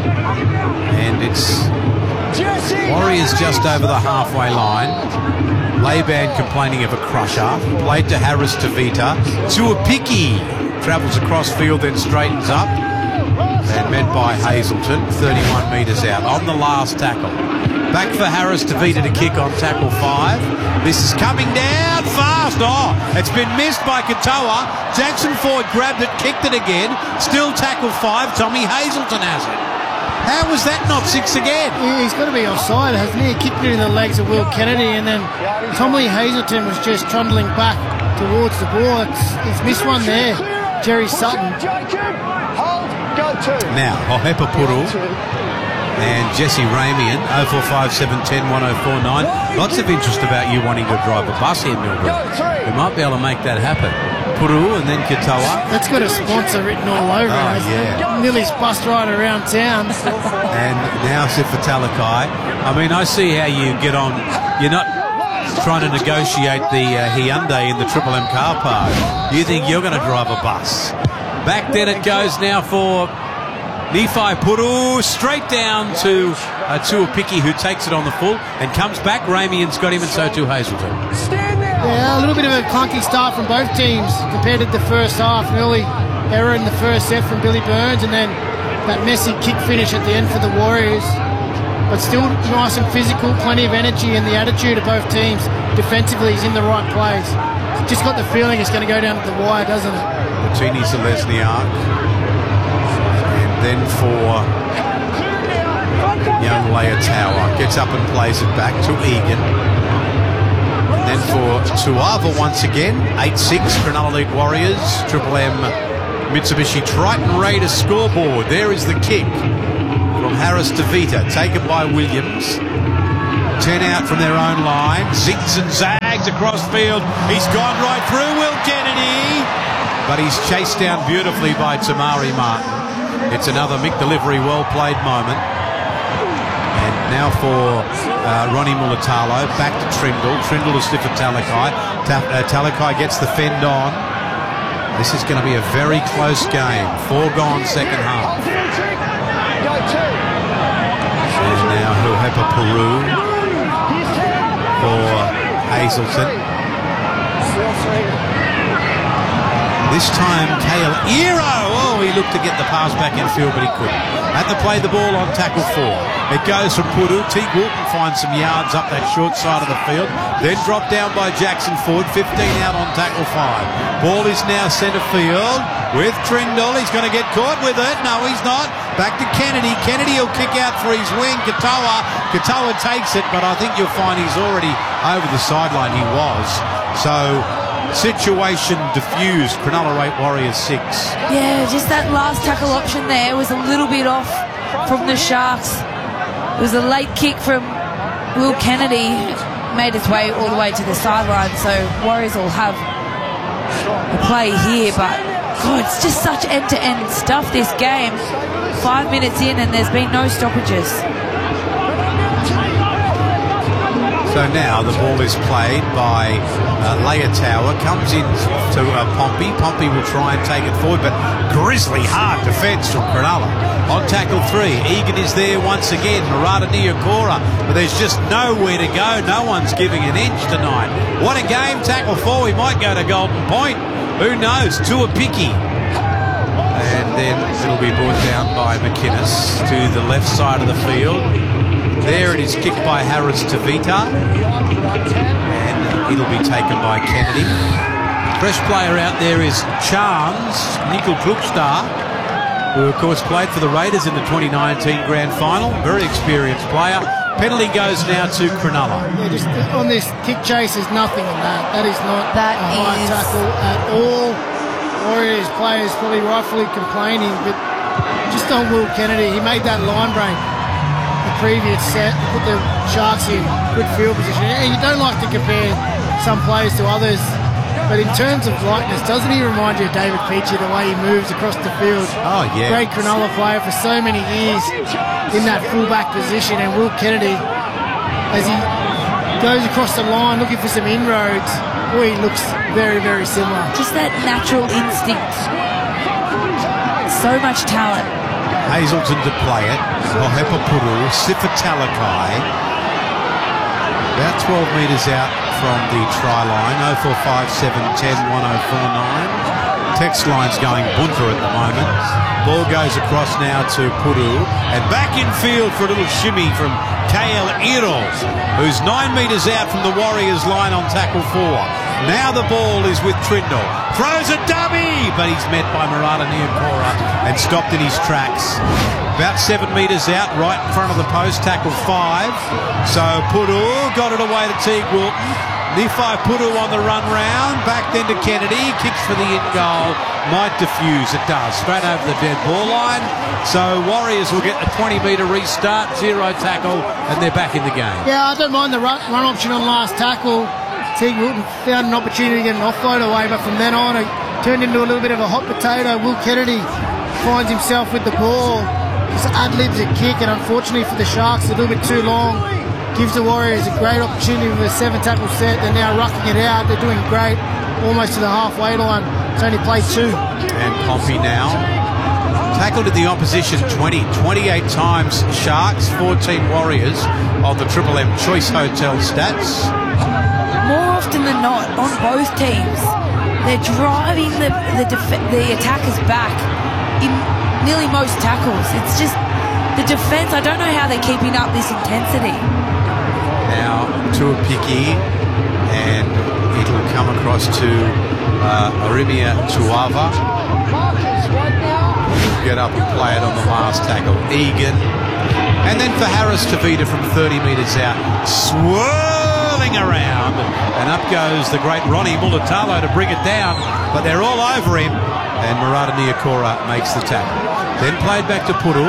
And it's Warriors just over the halfway line. Laban complaining of a crusher. Played to Harris Tavita. Tuapiki travels across field, then straightens up. And met by Hazelton, 31 metres out on the last tackle. Back for Harris Tavita to kick on tackle 5. This is coming down fast. Oh, it's been missed by Katoa. Jackson Ford grabbed it, kicked it again. Still tackle 5. Tommy Hazelton has it. How was that not 6 again? He's got to be offside, hasn't he? He kicked it in the legs of Will Kennedy, and then Tommy Hazelton was just trundling back towards the ball. He's missed one there. Jerry Sutton. Now, Hohepa Puru and Jesse Ramian, 0457101049. Lots of interest about you wanting to drive a bus here, Milburn. We might be able to make that happen. Puru and then Katoa. That's got a sponsor written all over it. Yeah. Millie's bus ride around town. And now Sifa Talakai. I mean, I see how you get on. You're not trying to negotiate the Hyundai in the Triple M car park. You think you're going to drive a bus. Back then it goes now for Nephi Puru, straight down to Tuapiki, who takes it on the full and comes back. Ramian's got him, and so too Hazelton. Yeah, a little bit of a clunky start from both teams compared to the first half. An early error in the first set from Billy Burns, and then that messy kick finish at the end for the Warriors. But still nice and physical, plenty of energy, and the attitude of both teams defensively is in the right place. just got the feeling it's going to go down to the wire, doesn't it? Martini Zelezniak. And then for young Leia Tower. Gets up and plays it back to Egan. And then for Tuava once again. 8-6 Cronulla Elite Warriors. Triple M Mitsubishi Triton Raiders scoreboard. There is the kick from Harris to Vita. Taken by Williams. 10 out from their own line. Zigs and zags across field. He's gone right through Will Kennedy. But he's chased down beautifully by Tamari Martin. It's another Mick delivery, well-played moment. And now for Ronnie Mulatalo. Back to Trindle. Trindle to Stifford Talakai. Talakai gets the fend on. This is going to be a very close game. 4 gone second half. And now Huhepa Peru for Hazelton. This time Kale Ero. Oh, he looked to get the pass back in field, but he couldn't. Had to play the ball on tackle 4. It goes from Puru. Teague Wilton finds some yards up that short side of the field. Then dropped down by Jackson Ford. 15 out on tackle 5. Ball is now centre field with Trindle. He's going to get caught with it. No, he's not. Back to Kennedy. Kennedy will kick out for his wing. Katoa. Katoa takes it, but I think you'll find he's already over the sideline. He was. So situation diffused. Cronulla 8 Warriors 6. Yeah, just that last tackle option there was a little bit off from the Sharks. It was a late kick from Will Kennedy. Made its way all the way to the sideline, so Warriors will have a play here, but God, it's just such end-to-end stuff this game. 5 minutes in and there's been no stoppages. So now the ball is played by Leia Tower. Comes in to Pompey. Pompey will try and take it forward, but grisly hard defence from Cronulla. On tackle 3, Egan is there once again. Murata Niokora, but there's just nowhere to go. No one's giving an inch tonight. What a game. Tackle 4, we might go to Golden Point. Who knows? Tuapiki. And then it'll be brought down by McInnes to the left side of the field. There it is, kicked by Harris to Vita. And it'll be taken by Kennedy. Fresh player out there is Charms, Nickel Klukstad, who of course played for the Raiders in the 2019 Grand Final. Very experienced player. Penalty goes now to Cronulla. Yeah, just on this kick chase, there's nothing in that. That is not a high tackle at all. Warriors players probably rightfully complaining, but just on Will Kennedy, he made that line break the previous set, put the Sharks in good field position. And you don't like to compare some players to others, but in terms of likeness, doesn't he remind you of David Peachy, the way he moves across the field? Oh, yeah. Great Cronulla player for so many years in that fullback position. And Will Kennedy, as he goes across the line looking for some inroads, boy, he looks very, very similar. Just that natural instinct. So much talent. Hazelton to play it. Hohepa Puru, Sifa Talakai. About 12 metres out from the try line. 045710 1049. Text line's going bunter at the moment. Ball goes across now to Puru. And back in field for a little shimmy from KL Iro, who's 9 metres out from the Warriors line on tackle 4. Now the ball is with Trindle. Throws a dummy, but he's met by Murata Niokora and stopped in his tracks. About 7 metres out, right in front of the post, tackle 5. So Puru got it away to Teague Wilton. Nifai Puru on the run round. Back then to Kennedy. Kicks for the in goal. Might diffuse. It does. Straight over the dead ball line. So Warriors will get a 20-metre restart. 0 tackle, and they're back in the game. Yeah, I don't mind the run option on last tackle. Teague Wilton found an opportunity to get an offload away, but from then on it turned into a little bit of a hot potato. Will Kennedy finds himself with the ball, just ad-libs a kick, and unfortunately for the Sharks, a little bit too long. Gives the Warriors a great opportunity with a 7-tackle set. They're now rucking it out. They're doing great, almost to the halfway line. It's only played 2. And Pompey now tackled at the opposition 28 times Sharks, 14 Warriors of the Triple M Choice Hotel stats. More often than not, on both teams, they're driving the attackers back in nearly most tackles. It's just the defence. I don't know how they're keeping up this intensity. Now Tuapiki, and it'll come across across to Arimia Tuava. Get up and play it on the last tackle. Egan. And then for Harris Tavita from 30 metres out, swirling around. And up goes the great Ronnie Mulatalo to bring it down. But they're all over him. And Murata Niokora makes the tackle. Then played back to Puru.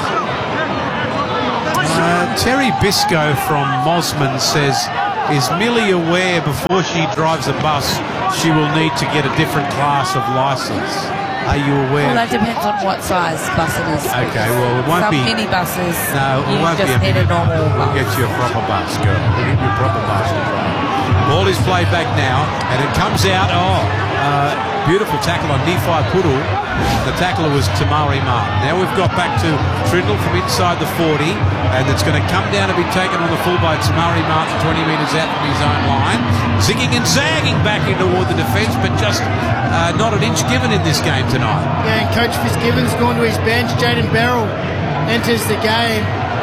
Terry Bisco from Mosman says, is Millie aware before she drives a bus she will need to get a different class of licence? Are you aware? Well, that depends on what size bus it is. Okay, well, it won't Some be... mini buses, No, it you won't just be need a normal bus. We'll get you a proper bus, girl. We'll get you a proper bus to drive. Ball is played back now, and it comes out. Beautiful tackle on Nephi Puru. The tackler was Tamari Martin. Now we've got back to Trindle from inside the 40, and it's going to come down to be taken on the full by Tamari Martin, 20 metres out from his own line. Zigging and zagging back in toward the defence, but just not an inch given in this game tonight. Yeah, and Coach Fitzgibbon's gone to his bench. Jaden Beryl enters the game.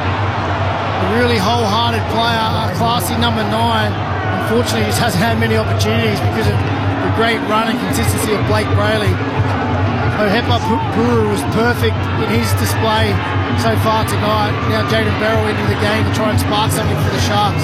A really wholehearted player, classy number 9. Unfortunately, he just hasn't had many opportunities because of the great run and consistency of Blake Brayley. Hepa Puru was perfect in his display so far tonight. Now Jaden Beryl into the game to try and spark something for the Sharks.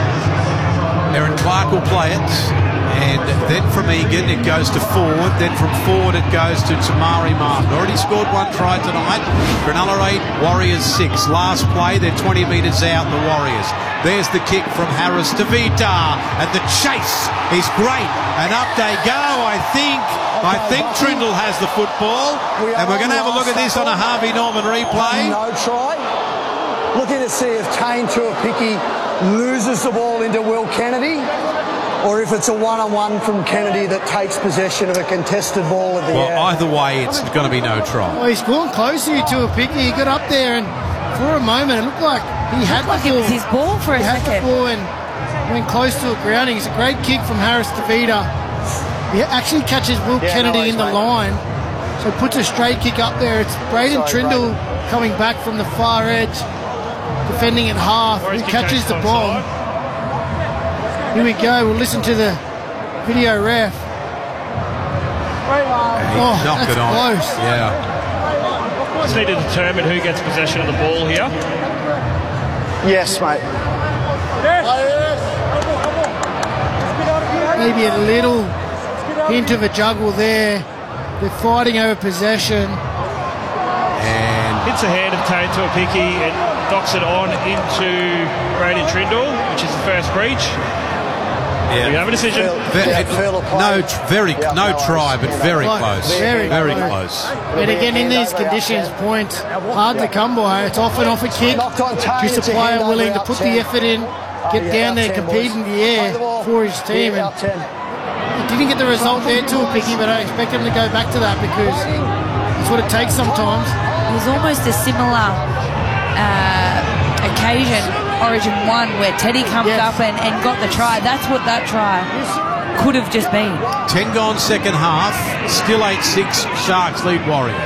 Aaron Clark will play it, and then from Egan it goes to Ford, then from Ford it goes to Tamari Martin. Already scored 1 try tonight. Cronulla 8, Warriors 6. Last play, they're 20 metres out, the Warriors. There's the kick from Harris Tavita, and the chase is great, and up they go. I think Trindle has the football, and we're going to have a look at this on a Harvey Norman replay. No try. Looking to see if Tane Tuapiki loses the ball into Will Kennedy, or if it's a one-on-one from Kennedy that takes possession of a contested ball at the end. Well, either way, it's going to be no try. Well, he's gone close here to a Picky. He got up there, and for a moment, it looked like he had the ball. It was his ball for a second. He had the ball and went close to a grounding. It's a great kick from Harris Tavita. He actually catches Will Kennedy in the line, so puts a straight kick up there. It's Braden Trindle coming back from the far edge, defending at half. He catches the ball. Here we go. We'll listen to the video ref. Knocked it on. Close. Yeah. Just need to determine who gets possession of the ball here. Yes, mate. Maybe a little hint of a juggle there. They're fighting over possession. And hits the hand of Tane Tuapiki and knocks it on into Braden Trindle, which is the first breach. Yeah. We have a decision. No try, but very close. Very close. And again, in these conditions, points hard to come by. It's often off a kick. Just a player willing to put the effort in, get down there, compete in the air for his team. And he didn't get the result there to a Picky, but I expect him to go back to that because it's what it takes sometimes. It was almost a similar occasion, Origin 1, where Teddy comes up and got the try. That's what that try could have just been. 10 gone second half, still 8-6, Sharks lead Warriors.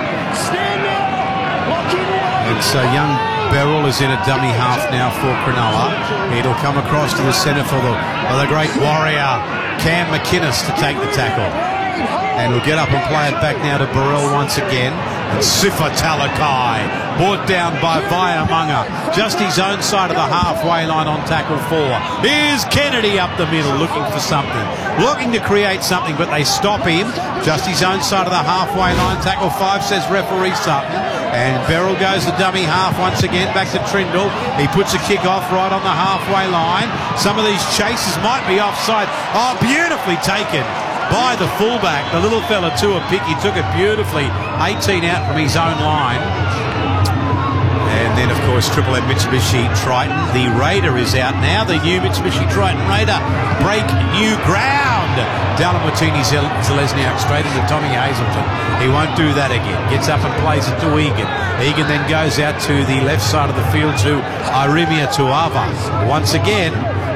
And so young Beryl is in a dummy half now for Cronulla. It'll come across to the centre for the great Warrior, Cam McInnes, to take the tackle. And we'll get up and play it back now to Burrell once again. And Sifa Talakai, brought down by Vaiamunga. Just his own side of the halfway line on tackle 4. Here's Kennedy up the middle looking for something. Looking to create something, but they stop him. Just his own side of the halfway line. Tackle 5 says referee Sutton. And Beryl goes the dummy half once again back to Trindle. He puts a kick off right on the halfway line. Some of these chases might be offside. Oh, beautifully taken by the fullback, the little fella Tuapiki, took it beautifully, 18 out from his own line. And then, of course, Triple M Mitsubishi Triton, the Raider is out now. The new Mitsubishi Triton Raider break new ground. Dallin Watini-Zelezniak straight into Tommy Hazelton. He won't do that again. Gets up and plays it to Egan. Egan then goes out to the left side of the field to Arimia Tuava. Once again,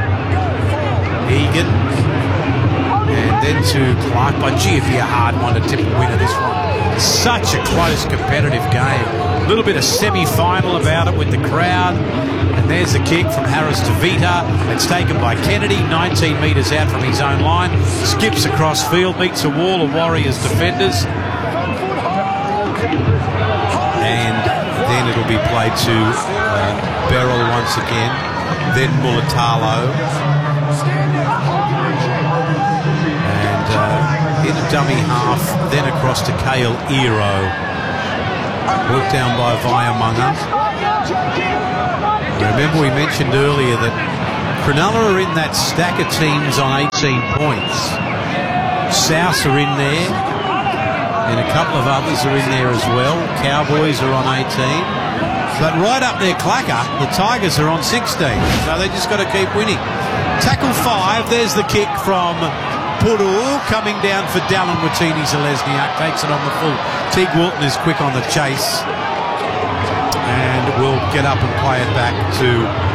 Egan. And then to Clark. But gee, it'd be a hard one to tip and win of this one. Such a close competitive game. A little bit of semi-final about it with the crowd. And there's the kick from Harris to Vita. It's taken by Kennedy, 19 metres out from his own line. Skips across field, meets a wall of Warriors defenders. And then it'll be played to Beryl once again. Then Mulatalo. And in a dummy half, then across to Kale Ero. Worked down by Vaiamunga. Remember we mentioned earlier that Cronulla are in that stack of teams on 18 points. South are in there, and a couple of others are in there as well. Cowboys are on 18. But right up their clacker, the Tigers are on 16. So they just got to keep winning. Tackle 5, there's the kick from Puru, coming down for Dallin Watini-Zelezniak, takes it on the full. Teague Wilton is quick on the chase and will get up and play it back to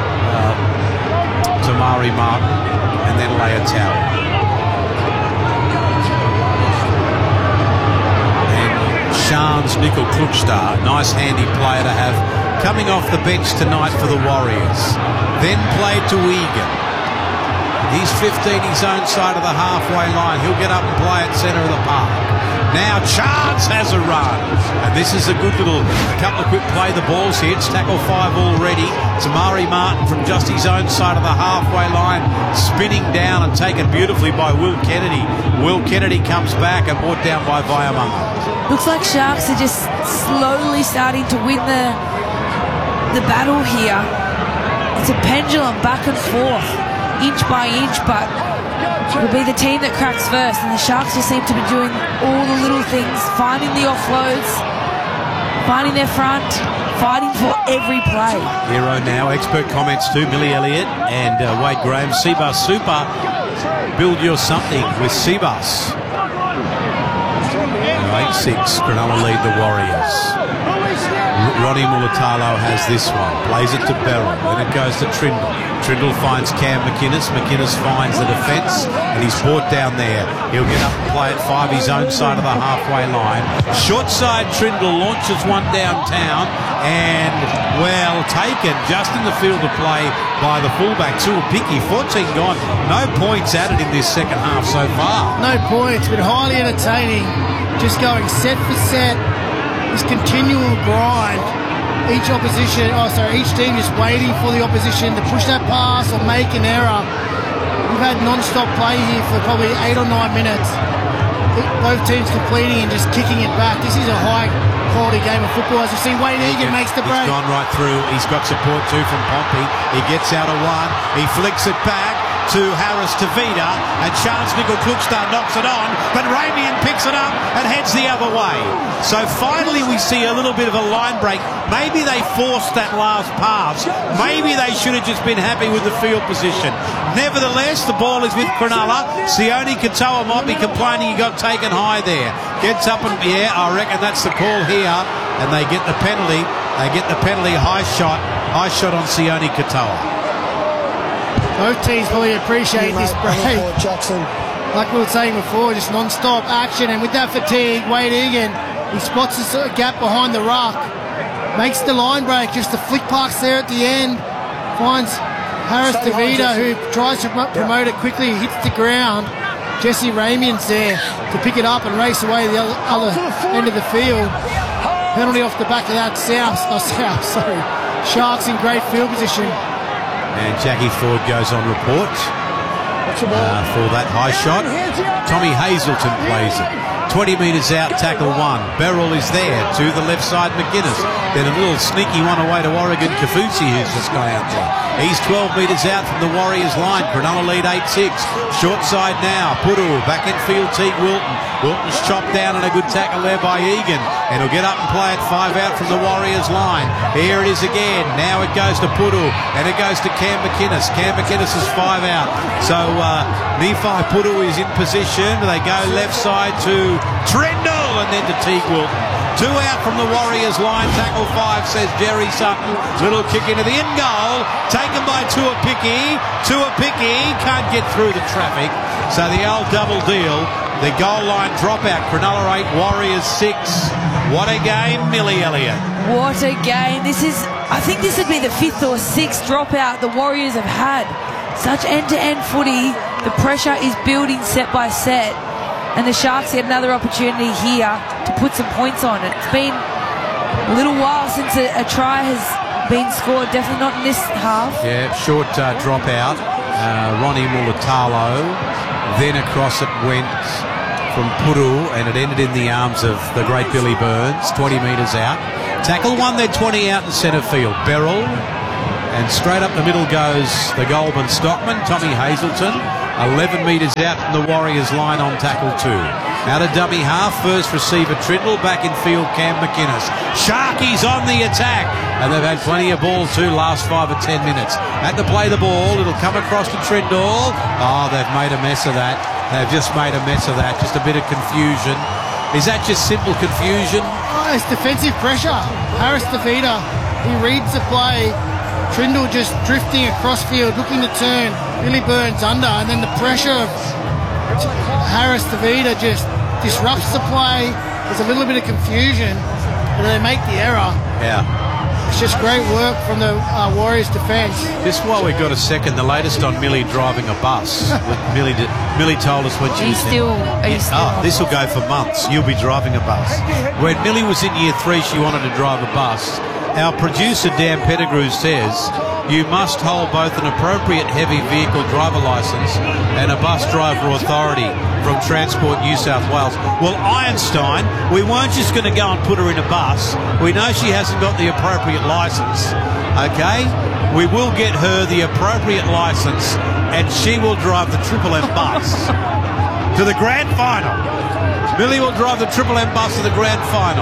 Tamari Martin and then Leitao. And Shans Nickel Klukstar, nice handy player to have coming off the bench tonight for the Warriors. Then played to Egan. He's 15 his own side of the halfway line. He'll get up and play at centre of the park. Now Chance has a run. And this is a good little, a couple of quick play the balls here. It's tackle 5 already. Tamari Martin from just his own side of the halfway line, spinning down and taken beautifully by Will Kennedy. Will Kennedy comes back and brought down by Vaiamunga. Looks like Sharks are just slowly starting to win the battle here. It's a pendulum back and forth, inch by inch, but it'll be the team that cracks first, and the Sharks just seem to be doing all the little things, finding the offloads, finding their front, fighting for every play. Hero now, expert comments too, Millie Elliott and Wade Graham. Cbus Super, build your something with Cbus. 8-6, Cronulla lead the Warriors. Ronnie Mulatalo has this one, plays it to Beryl, then it goes to Trindle. Trindle finds Cam McInnes, McInnes finds the defence, and he's brought down there. He'll get up and play at 5, his own side of the halfway line. Short side Trindle launches one downtown, and well taken just in the field of play by the fullback, Tuapiki. 14 gone, no points added in this second half so far. No points, but highly entertaining. Just going set for set. This continual grind, each team just waiting for the opposition to push that pass or make an error. We've had non-stop play here for probably 8 or 9 minutes. Both teams completing and just kicking it back. This is a high quality game of football. As you see, Wayne Egan makes the break. He's gone right through. He's got support too from Pompey. He gets out of one. He flicks it back to Harris to Vida, and Charles Nickel Klukstar knocks it on, but Ramian picks it up and heads the other way. So finally we see a little bit of a line break. Maybe they forced that last pass. Maybe they should have just been happy with the field position. Nevertheless, the ball is with Cronulla. Sione Katoa might be complaining he got taken high there. Gets up and, yeah, I reckon that's the call here, and they get the penalty. They get the penalty, high shot on Sione Katoa. Both teams probably appreciate this break. Like we were saying before, just non-stop action, and with that fatigue, Wade Egan, he spots a gap behind the ruck, makes the line break, just the flick parks there at the end, finds Harris DeVita, who tries to promote it quickly, hits the ground. Jesse Ramian's there to pick it up and race away the other end of the field. Penalty off the back of that. Sharks in great field position. And Jackie Ford goes on report for that high shot. Tommy Hazelton plays it. 20 metres out, tackle 1. Beryl is there to the left side, McInnes. Then a little sneaky one away to Oregon Kafusi, who's just gone out there. He's 12 metres out from the Warriors line. Cronulla lead 8-6. Short side now. Puru, back in field, Teague Wilton. Wilton's chopped down and a good tackle there by Egan. And he'll get up and play it 5 out from the Warriors line. Here it is again. Now it goes to Puru, and it goes to Cam McInnes. Cam McInnes is 5 out. So Nephi Puru is in position. They go left side to Trindle and then to Teague Wilton. 2 out from the Warriors line. Tackle 5, says Jerry Sutton. Little kick into the end goal. Taken by Tuapiki. Tuapiki can't get through the traffic. So the old double deal. The goal line dropout. Cronulla 8, Warriors 6. What a game, Millie Elliott. What a game. This is I think this would be the 5th or 6th dropout the Warriors have had. Such end-to-end footy. The pressure is building set by set. And the Sharks get another opportunity here to put some points on it. It's been a little while since a try has been scored. Definitely not in this half. Yeah, short dropout. Ronnie Mulatalo. Then across it went from Puru, and it ended in the arms of the great Billy Burns, 20 metres out. Tackle one, then 20 out in centre field. Beryl. And straight up the middle goes the Goldman Stockman, Tommy Hazelton. 11 metres out from the Warriors line on tackle 2. Out of dummy half, first receiver Trindle, back in field Cam McInnes. Sharkies on the attack, and they've had plenty of ball too last 5 or 10 minutes. Had to play the ball, it'll come across to Trindle. Oh, they've made a mess of that. They've just made a mess of that, just a bit of confusion. Is that just simple confusion? Oh, it's defensive pressure. Harris DeVita, he reads the play. Trindle just drifting across field, looking to turn. Billy Burns under, and then the pressure of Harris DeVita just disrupts the play. There's a little bit of confusion, and they make the error. Yeah. It's just great work from the Warriors defence. Just while we've got a second, the latest on Millie driving a bus. Millie told us when she was this will go for months. You'll be driving a bus. When Millie was in year 3, she wanted to drive a bus. Our producer, Dan Pettigrew, says you must hold both an appropriate heavy vehicle driver licence and a bus driver authority from Transport New South Wales. Well, Einstein, we weren't just going to go and put her in a bus. We know she hasn't got the appropriate licence, okay? We will get her the appropriate licence and she will drive the Triple M bus to the grand final. Millie will drive the Triple M bus to the grand final.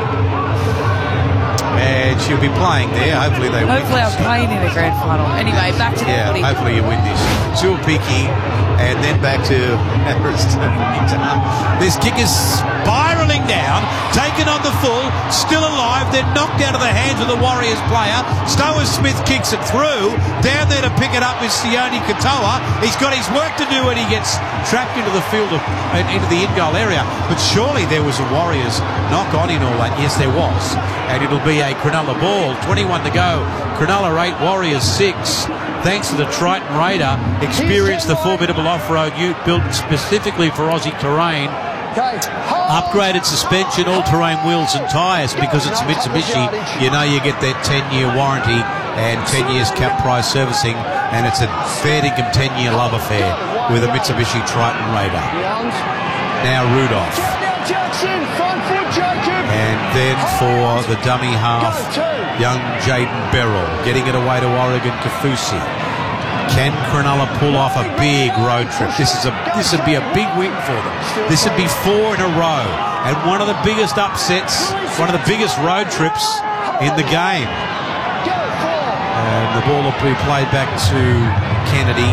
And she'll be playing there. Hopefully they win. Hopefully I'm playing in the grand final. Anyway, back to the footy. Hopefully you win this. Zulpiki, and then back to Harrison. This kick is spiralling down, taken on the full, still alive, then knocked out of the hands of the Warriors player. Stowers Smith kicks it through. Down there to pick it up is Sione Katoa. He's got his work to do when he gets trapped into the field and into the in-goal area. But surely there was a Warriors knock on in all that. Yes, there was. And it'll be a Cronulla ball. 21 to go. Cronulla 8, Warriors 6. Thanks to the Triton Raider, experienced the formidable off-road ute built specifically for Aussie terrain. Upgraded suspension, all-terrain wheels and tyres. Because it's Mitsubishi, you know you get that 10-year warranty and 10 years cap price servicing, and it's a fair dinkum 10-year love affair with a Mitsubishi Triton Raider. Now Rudolph. And then for the dummy half, young Jaden Beryl getting it away to Oregon Kafusi. Can Cronulla pull off a big road trip? This would be a big win for them. This would be 4 in a row, and one of the biggest upsets, one of the biggest road trips in the game. And the ball will be played back to Kennedy.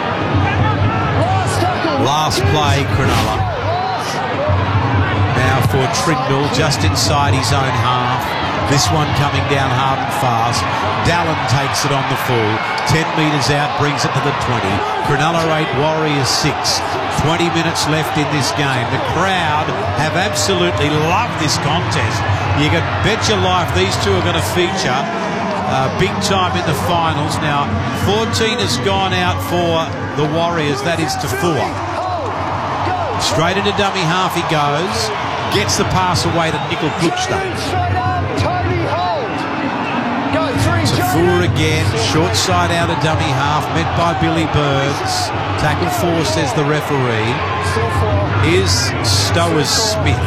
Last play, Cronulla. Now for Trindle, just inside his own half. This one coming down hard and fast. Dallin takes it on the full. 10 metres out, brings it to the 20. Cronulla 8, Warriors 6. 20 minutes left in this game. The crowd have absolutely loved this contest. You can bet your life these two are going to feature big time in the finals. Now, 14 has gone out for the Warriors. That is to 4. Straight into dummy half he goes. Gets the pass away to Nickel Klukstad. Tafua again, short side out of dummy half, met by Billy Burns. Tackle 4, says the referee, is Stowers Smith.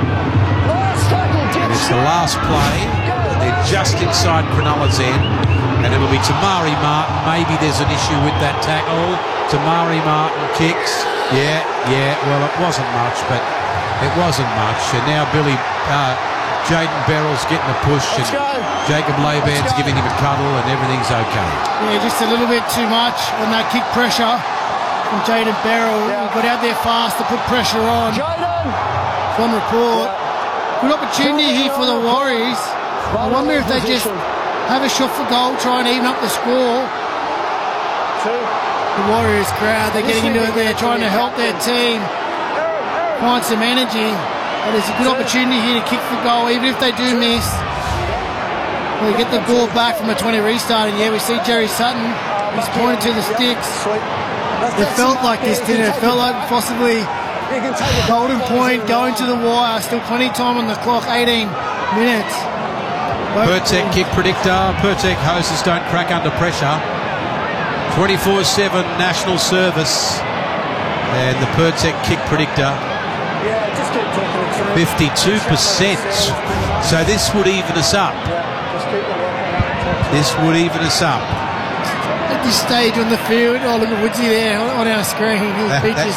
And it's the last play. They're just inside Cronulla's end. And it'll be Tamari Martin. Maybe there's an issue with that tackle. Tamari Martin kicks. Yeah, well, it wasn't much, but it wasn't much. And now Jaden Beryl's getting a push, and Jacob Laban's giving him a cuddle, and everything's okay. Yeah, just a little bit too much on that kick pressure from Jaden Beryl. He got out there fast to put pressure on. It's on report. Good opportunity here for the Warriors. I wonder if they just have a shot for goal, try and even up the score. The Warriors crowd, they're getting into it there, trying to help their team find some energy. But there's a good opportunity here to kick for goal, even if they do miss. We get the ball back from a 20 restart, and we see Jerry Sutton. He's pointing to the sticks. It felt like this, didn't it? It felt like possibly golden point going to the wire. Still plenty of time on the clock, 18 minutes. Pertek kick predictor. Pertek hoses don't crack under pressure. 24/7 national service. And the Pertek kick predictor, 52%. So this would even us up. This would even us up. At this stage on the field, look at Woodsy there on our screen. He'll beat us.